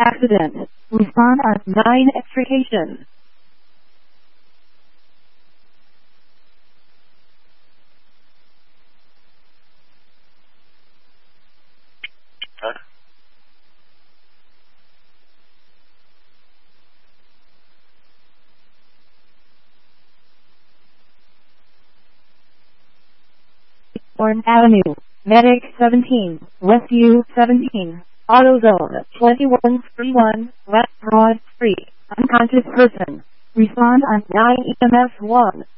accident. Respond on 9 extrication. Orange Avenue, Medic 17, Rescue 17, AutoZone 2131, West Broad Street, unconscious person. Respond on 9 EMS 1.